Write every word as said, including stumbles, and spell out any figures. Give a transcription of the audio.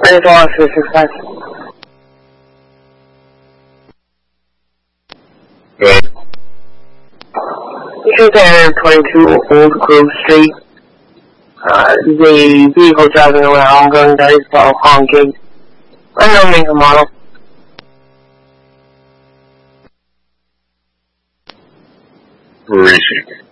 There's a lot of success. Good. This is Area twenty-two Old Grove Street. Uh, the vehicle driving around going dice while honking. Unknown make and model. Where is she?